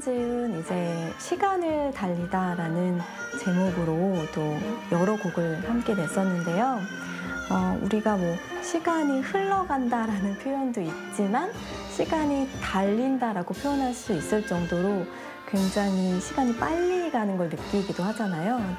지은 이제 시간을 달리다라는 제목으로 또 여러 곡을 함께 냈었는데요. 우리가 뭐 시간이 흘러간다라는 표현도 있지만 시간이 달린다라고 표현할 수 있을 정도로 굉장히 시간이 빨리 가는 걸 느끼기도 하잖아요.